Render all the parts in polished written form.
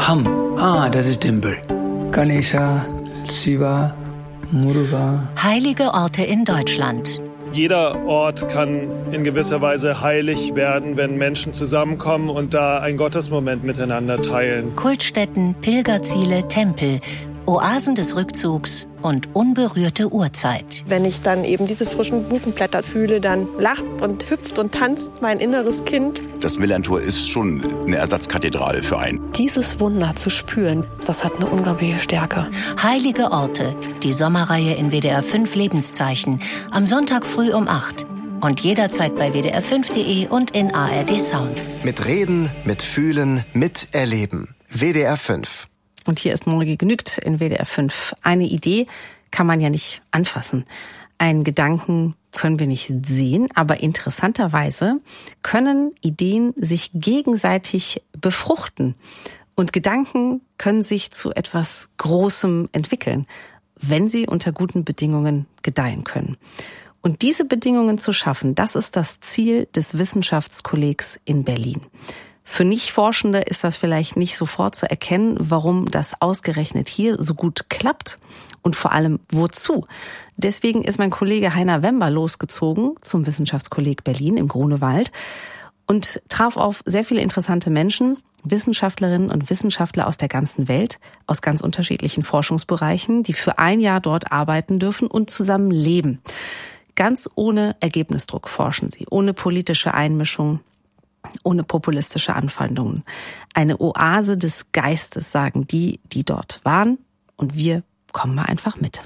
Das ist Tempel. Ganesha, Shiva, Muruga. Heilige Orte in Deutschland. Jeder Ort kann in gewisser Weise heilig werden, wenn Menschen zusammenkommen und da einen Gottesmoment miteinander teilen. Kultstätten, Pilgerziele, Tempel, Oasen des Rückzugs und unberührte Urzeit. Wenn ich dann eben diese frischen Buchenblätter fühle, dann lacht und hüpft und tanzt mein inneres Kind. Das Millerntor ist schon eine Ersatzkathedrale für einen. Dieses Wunder zu spüren, das hat eine unglaubliche Stärke. Heilige Orte, die Sommerreihe in WDR 5 Lebenszeichen, am Sonntag früh um 8 und jederzeit bei wdr5.de und in ARD Sounds. Mit Reden, mit Fühlen, mit Erleben. WDR 5. Und hier ist Neugier genügt in WDR 5. Eine Idee kann man ja nicht anfassen. Einen Gedanken können wir nicht sehen, aber interessanterweise können Ideen sich gegenseitig befruchten. Und Gedanken können sich zu etwas Großem entwickeln, wenn sie unter guten Bedingungen gedeihen können. Und diese Bedingungen zu schaffen, das ist das Ziel des Wissenschaftskollegs in Berlin. Für Nichtforschende ist das vielleicht nicht sofort zu erkennen, warum das ausgerechnet hier so gut klappt und vor allem wozu. Deswegen ist mein Kollege Heiner Wember losgezogen zum Wissenschaftskolleg Berlin im Grunewald und traf auf sehr viele interessante Menschen, Wissenschaftlerinnen und Wissenschaftler aus der ganzen Welt, aus ganz unterschiedlichen Forschungsbereichen, die für ein Jahr dort arbeiten dürfen und zusammen leben. Ganz ohne Ergebnisdruck forschen sie, ohne politische Einmischung, ohne populistische Anfeindungen. Eine Oase des Geistes, sagen die, die dort waren. Und wir kommen mal einfach mit.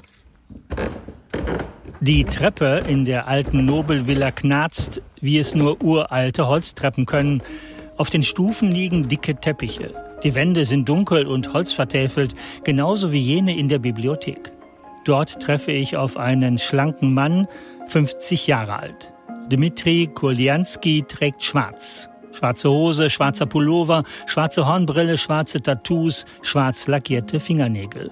Die Treppe in der alten Nobelvilla knarzt, wie es nur uralte Holztreppen können. Auf den Stufen liegen dicke Teppiche. Die Wände sind dunkel und holzvertäfelt, genauso wie jene in der Bibliothek. Dort treffe ich auf einen schlanken Mann, 50 Jahre alt. Dmitri Kurljanski trägt schwarz. Schwarze Hose, schwarzer Pullover, schwarze Hornbrille, schwarze Tattoos, schwarz lackierte Fingernägel.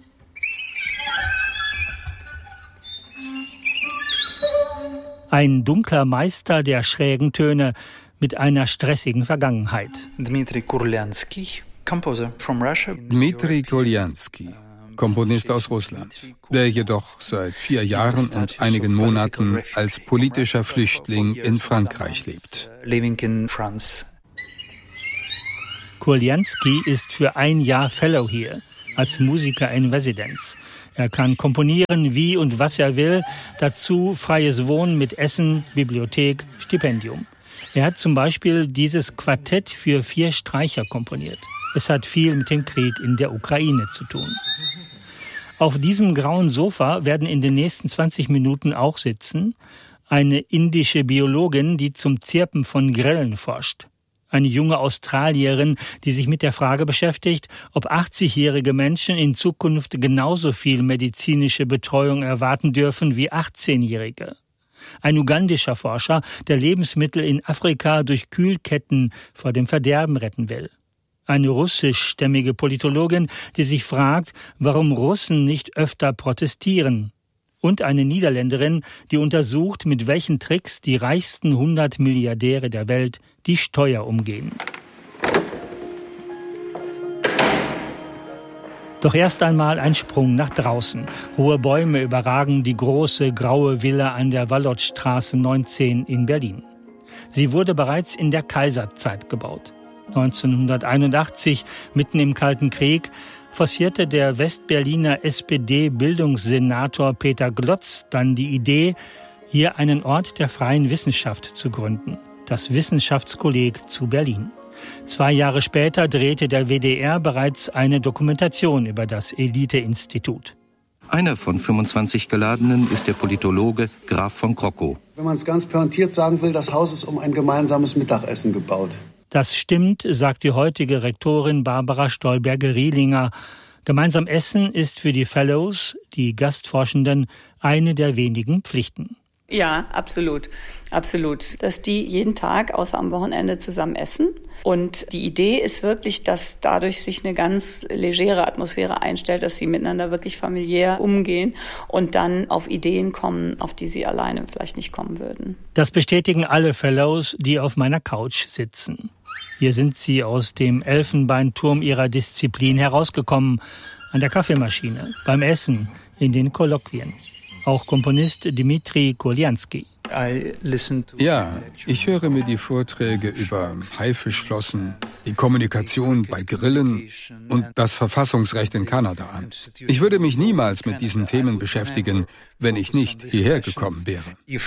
Ein dunkler Meister der schrägen Töne mit einer stressigen Vergangenheit. Dmitri Kurljanski, Composer from Russia. Dmitri Kurljanski, Komponist aus Russland, der jedoch seit 4 Jahren und einigen Monaten als politischer Flüchtling in Frankreich lebt. Kurljanski ist für ein Jahr Fellow hier, als Musiker in Residenz. Er kann komponieren, wie und was er will, dazu freies Wohnen mit Essen, Bibliothek, Stipendium. Er hat zum Beispiel dieses Quartett für 4 Streicher komponiert. Es hat viel mit dem Krieg in der Ukraine zu tun. Auf diesem grauen Sofa werden in den nächsten 20 Minuten auch sitzen eine indische Biologin, die zum Zirpen von Grillen forscht. Eine junge Australierin, die sich mit der Frage beschäftigt, ob 80-jährige Menschen in Zukunft genauso viel medizinische Betreuung erwarten dürfen wie 18-jährige. Ein ugandischer Forscher, der Lebensmittel in Afrika durch Kühlketten vor dem Verderben retten will. Eine russischstämmige Politologin, die sich fragt, warum Russen nicht öfter protestieren. Und eine Niederländerin, die untersucht, mit welchen Tricks die reichsten 100 Milliardäre der Welt die Steuer umgehen. Doch erst einmal ein Sprung nach draußen. Hohe Bäume überragen die große graue Villa an der Wallotstraße 19 in Berlin. Sie wurde bereits in der Kaiserzeit gebaut. 1981, mitten im Kalten Krieg, forcierte der Westberliner SPD-Bildungssenator Peter Glotz dann die Idee, hier einen Ort der freien Wissenschaft zu gründen, das Wissenschaftskolleg zu Berlin. 2 Jahre später drehte der WDR bereits eine Dokumentation über das Elite-Institut. Einer von 25 Geladenen ist der Politologe Graf von Krockow. Wenn man es ganz pointiert sagen will, das Haus ist um ein gemeinsames Mittagessen gebaut. Das stimmt, sagt die heutige Rektorin Barbara Stolberger-Rielinger. Gemeinsam essen ist für die Fellows, die Gastforschenden, eine der wenigen Pflichten. Ja, absolut. Absolut. Dass die jeden Tag außer am Wochenende zusammen essen. Und die Idee ist wirklich, dass dadurch sich eine ganz legere Atmosphäre einstellt, dass sie miteinander wirklich familiär umgehen und dann auf Ideen kommen, auf die sie alleine vielleicht nicht kommen würden. Das bestätigen alle Fellows, die auf meiner Couch sitzen. Hier sind sie aus dem Elfenbeinturm ihrer Disziplin herausgekommen, an der Kaffeemaschine, beim Essen, in den Kolloquien. Auch Komponist Dmitri Kurljanski. Ja, ich höre mir die Vorträge über Haifischflossen, die Kommunikation bei Grillen und das Verfassungsrecht in Kanada an. Ich würde mich niemals mit diesen Themen beschäftigen, wenn ich nicht hierher gekommen wäre.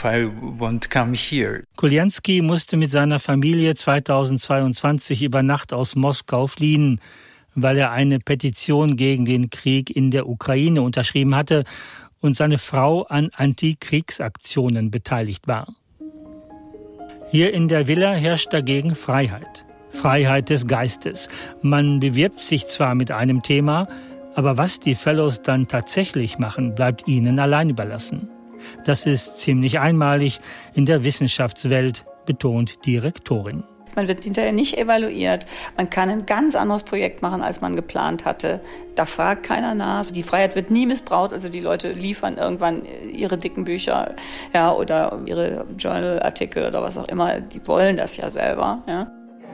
Kurljanski musste mit seiner Familie 2022 über Nacht aus Moskau fliehen, weil er eine Petition gegen den Krieg in der Ukraine unterschrieben hatte und seine Frau an Antikriegsaktionen beteiligt war. Hier in der Villa herrscht dagegen Freiheit. Freiheit des Geistes. Man bewirbt sich zwar mit einem Thema, aber was die Fellows dann tatsächlich machen, bleibt ihnen allein überlassen. Das ist ziemlich einmalig in der Wissenschaftswelt, betont die Rektorin. Man wird hinterher nicht evaluiert. Man kann ein ganz anderes Projekt machen, als man geplant hatte. Da fragt keiner nach. Die Freiheit wird nie missbraucht. Also die Leute liefern irgendwann ihre dicken Bücher, ja, oder ihre Journalartikel oder was auch immer. Die wollen das ja selber. Ja.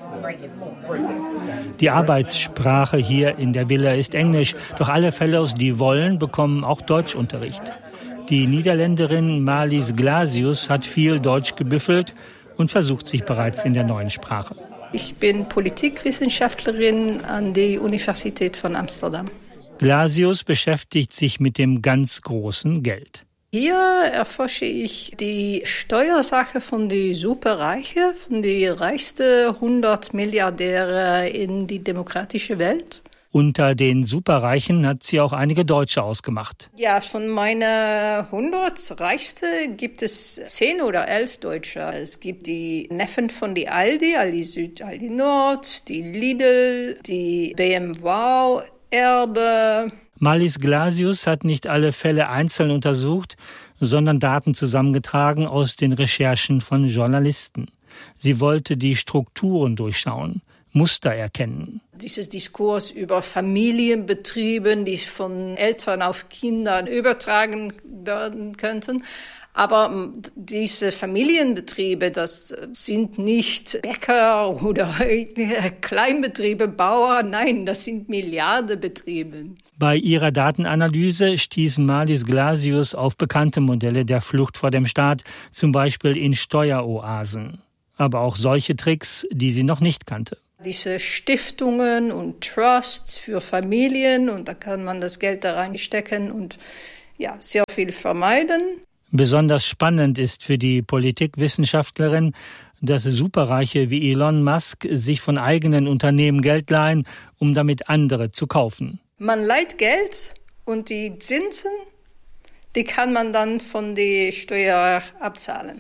Die Arbeitssprache hier in der Villa ist Englisch. Doch alle Fellows, die wollen, bekommen auch Deutschunterricht. Die Niederländerin Marlies Glasius hat viel Deutsch gebüffelt und versucht sich bereits in der neuen Sprache. Ich bin Politikwissenschaftlerin an der Universität von Amsterdam. Glasius beschäftigt sich mit dem ganz großen Geld. Hier erforsche ich die Steuersache von den Superreichen, von den reichsten 100 Milliardäre in die demokratische Welt. Unter den Superreichen hat sie auch einige Deutsche ausgemacht. Ja, von meinen 100 Reichsten gibt es 10 oder 11 Deutsche. Es gibt die Neffen von die Aldi Süd, Aldi Nord, die Lidl, die BMW, Erbe. Marlies Glasius hat nicht alle Fälle einzeln untersucht, sondern Daten zusammengetragen aus den Recherchen von Journalisten. Sie wollte die Strukturen durchschauen, Muster erkennen. Dieses Diskurs über Familienbetriebe, die von Eltern auf Kinder übertragen werden könnten. Aber diese Familienbetriebe, das sind nicht Bäcker oder Kleinbetriebe, Bauer, nein, das sind Milliardenbetriebe. Bei ihrer Datenanalyse stieß Marlies Glasius auf bekannte Modelle der Flucht vor dem Staat, zum Beispiel in Steueroasen. Aber auch solche Tricks, die sie noch nicht kannte. Diese Stiftungen und Trusts für Familien, und da kann man das Geld da reinstecken und ja, sehr viel vermeiden. Besonders spannend ist für die Politikwissenschaftlerin, dass Superreiche wie Elon Musk sich von eigenen Unternehmen Geld leihen, um damit andere zu kaufen. Man leiht Geld und die Zinsen, die kann man dann von der Steuer abzahlen.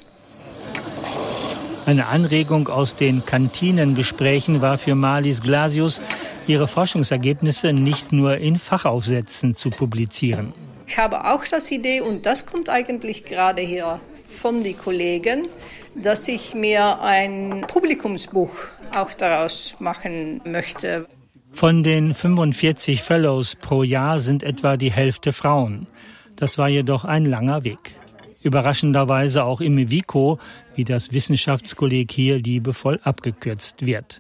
Eine Anregung aus den Kantinengesprächen war für Marlies Glasius, ihre Forschungsergebnisse nicht nur in Fachaufsätzen zu publizieren. Ich habe auch das Idee, und das kommt eigentlich gerade hier von den Kollegen, dass ich mir ein Publikumsbuch auch daraus machen möchte. Von den 45 Fellows pro Jahr sind etwa die Hälfte Frauen. Das war jedoch ein langer Weg. Überraschenderweise auch im WIKO, wie das Wissenschaftskolleg hier liebevoll abgekürzt wird.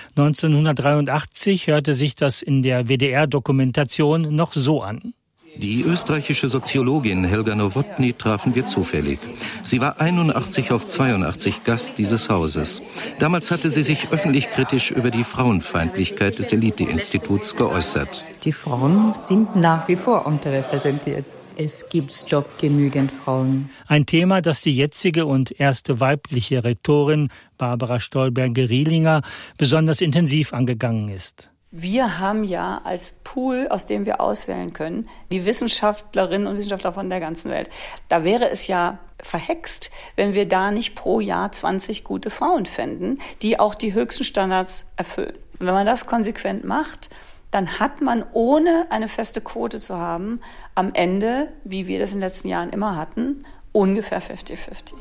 1983 hörte sich das in der WDR-Dokumentation noch so an. Die österreichische Soziologin Helga Nowotny trafen wir zufällig. Sie war 81 auf 82 Gast dieses Hauses. Damals hatte sie sich öffentlich kritisch über die Frauenfeindlichkeit des Elite-Instituts geäußert. Die Frauen sind nach wie vor unterrepräsentiert. Es gibt doch genügend Frauen. Ein Thema, das die jetzige und erste weibliche Rektorin Barbara Stolberger-Rielinger besonders intensiv angegangen ist. Wir haben ja als Pool, aus dem wir auswählen können, die Wissenschaftlerinnen und Wissenschaftler von der ganzen Welt. Da wäre es ja verhext, wenn wir da nicht pro Jahr 20 gute Frauen fänden, die auch die höchsten Standards erfüllen. Und wenn man das konsequent macht, dann hat man, ohne eine feste Quote zu haben, am Ende, wie wir das in den letzten Jahren immer hatten, ungefähr 50-50.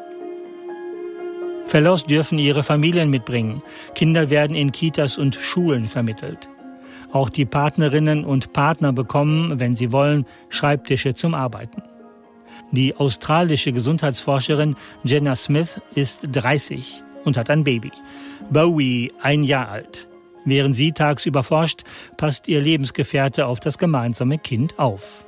Fellows dürfen ihre Familien mitbringen. Kinder werden in Kitas und Schulen vermittelt. Auch die Partnerinnen und Partner bekommen, wenn sie wollen, Schreibtische zum Arbeiten. Die australische Gesundheitsforscherin Jenna Smith ist 30. und hat ein Baby. Bowie, 1 Jahr alt. Während sie tagsüber forscht, passt ihr Lebensgefährte auf das gemeinsame Kind auf.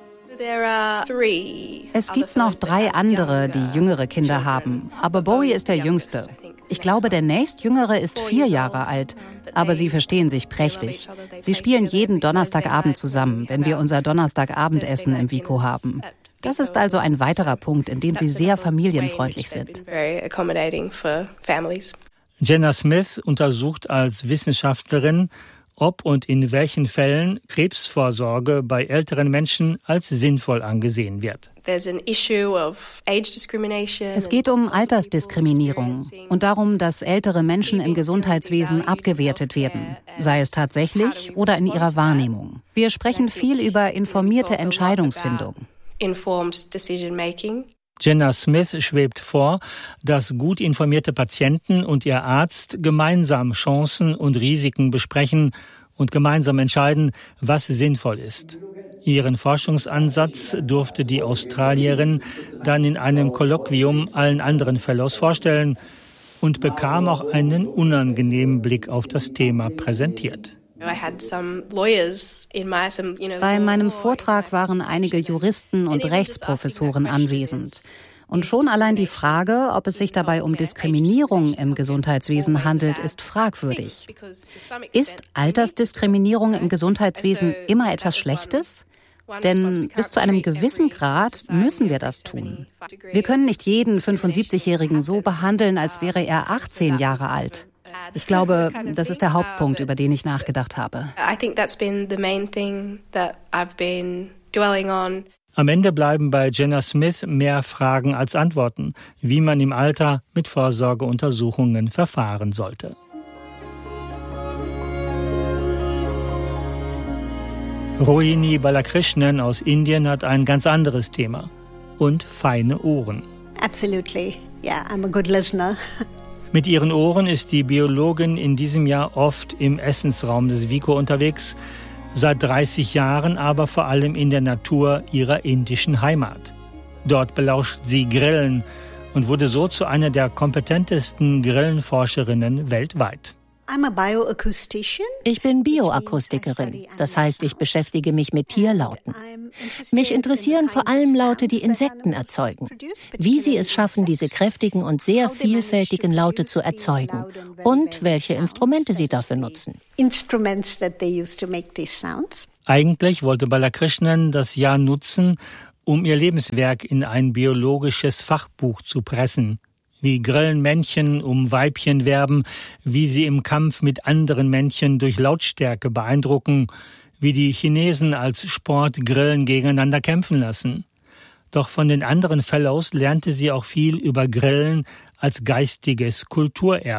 Es gibt noch 3 andere, die jüngere Kinder haben, aber Bowie ist der Jüngste. Ich glaube, der nächstjüngere ist 4 Jahre alt, aber sie verstehen sich prächtig. Sie spielen jeden Donnerstagabend zusammen, wenn wir unser Donnerstagabendessen im Vico haben. Das ist also ein weiterer Punkt, in dem sie sehr familienfreundlich sind. Jenna Smith untersucht als Wissenschaftlerin, ob und in welchen Fällen Krebsvorsorge bei älteren Menschen als sinnvoll angesehen wird. Es geht um Altersdiskriminierung und darum, dass ältere Menschen im Gesundheitswesen abgewertet werden, sei es tatsächlich oder in ihrer Wahrnehmung. Wir sprechen viel über informierte Entscheidungsfindung. Jenna Smith schwebt vor, dass gut informierte Patienten und ihr Arzt gemeinsam Chancen und Risiken besprechen und gemeinsam entscheiden, was sinnvoll ist. Ihren Forschungsansatz durfte die Australierin dann in einem Kolloquium allen anderen Fellows vorstellen und bekam auch einen unangenehmen Blick auf das Thema präsentiert. Bei meinem Vortrag waren einige Juristen und Rechtsprofessoren anwesend. Und schon allein die Frage, ob es sich dabei um Diskriminierung im Gesundheitswesen handelt, ist fragwürdig. Ist Altersdiskriminierung im Gesundheitswesen immer etwas Schlechtes? Denn bis zu einem gewissen Grad müssen wir das tun. Wir können nicht jeden 75-Jährigen so behandeln, als wäre er 18 Jahre alt. Ich glaube, das ist der Hauptpunkt, über den ich nachgedacht habe. Am Ende bleiben bei Jenna Smith mehr Fragen als Antworten, wie man im Alter mit Vorsorgeuntersuchungen verfahren sollte. Rohini Balakrishnan aus Indien hat ein ganz anderes Thema und feine Ohren. Absolutely. Yeah, I'm a good listener. Mit ihren Ohren ist die Biologin in diesem Jahr oft im Essensraum des Vico unterwegs, seit 30 Jahren aber vor allem in der Natur ihrer indischen Heimat. Dort belauscht sie Grillen und wurde so zu einer der kompetentesten Grillenforscherinnen weltweit. Ich bin Bioakustikerin, das heißt, ich beschäftige mich mit Tierlauten. Mich interessieren vor allem Laute, die Insekten erzeugen. Wie sie es schaffen, diese kräftigen und sehr vielfältigen Laute zu erzeugen und welche Instrumente sie dafür nutzen. Eigentlich wollte Balakrishnan das Jahr nutzen, um ihr Lebenswerk in ein biologisches Fachbuch zu pressen. Wie Grillenmännchen um Weibchen werben, wie sie im Kampf mit anderen Männchen durch Lautstärke beeindrucken, wie die Chinesen als Sport Grillen gegeneinander kämpfen lassen. Doch von den anderen Fellows lernte sie auch viel über Grillen als geistiges Kulturerbe.